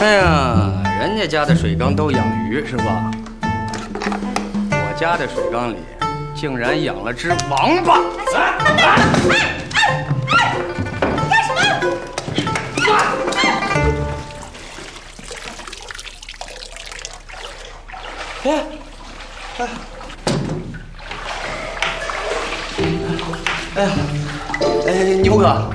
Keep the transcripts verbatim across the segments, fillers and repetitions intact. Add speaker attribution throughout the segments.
Speaker 1: 哎呀，人家家的水缸都养鱼是吧？我家的水缸里竟然养了只王八！哎哎哎哎！你干什么？哎哎哎哎，牛哥，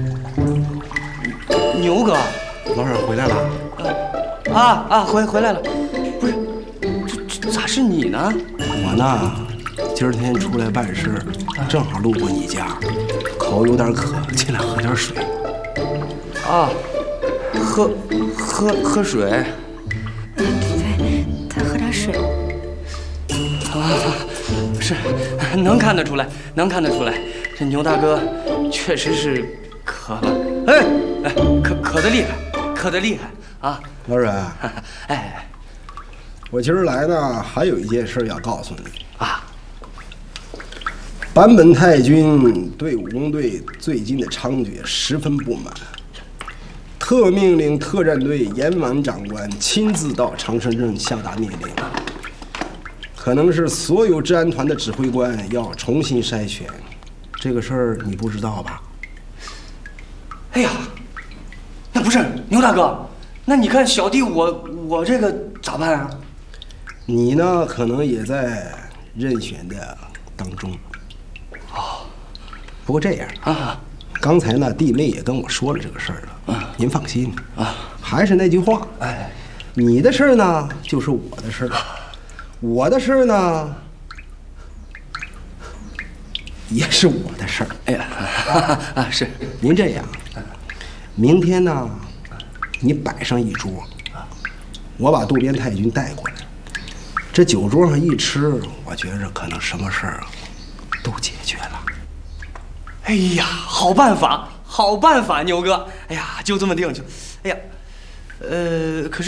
Speaker 1: 牛哥。
Speaker 2: 老婶回来了，
Speaker 1: 啊啊，回回来了，不是，这这咋是你呢？
Speaker 2: 我呢，今儿天出来办事，正好路过你家，口有点渴，进来喝点水。
Speaker 1: 啊，喝喝喝水。
Speaker 3: 对，他喝点水。
Speaker 1: 啊，是，能看得出来，能看得出来，这牛大哥确实是渴了，哎哎，渴渴得厉害。 渴得厉害啊，
Speaker 2: 老沈，
Speaker 1: 哎，
Speaker 2: 我今儿来呢，还有一件事要告诉你
Speaker 1: 啊。
Speaker 2: 坂本太君对武工队最近的猖獗十分不满，特命令特战队严婉长官亲自到长生镇下达命令，可能是所有治安团的指挥官要重新筛选。这个事儿你不知道吧？
Speaker 1: 哎呀！ 那不是牛大哥，那你看小弟我我这个咋办啊？
Speaker 2: 你呢，可能也在任选的当中。
Speaker 1: 哦，
Speaker 2: 不过这样
Speaker 1: 啊，
Speaker 2: 刚才呢，弟妹也跟我说了这个事儿了。
Speaker 1: 啊，
Speaker 2: 您放心
Speaker 1: 啊，
Speaker 2: 还是那句话，
Speaker 1: 哎，
Speaker 2: 你的事儿呢就是我的事儿，我的事儿呢也是我的事儿。
Speaker 1: 哎呀，啊是，
Speaker 2: 您这样。 明天呢，你摆上一桌，我把渡边太君带过来。这酒桌上一吃，我觉着可能什么事儿都解决了。
Speaker 1: 哎呀，好办法，好办法，牛哥！哎呀，就这么定就，哎呀，呃，可是。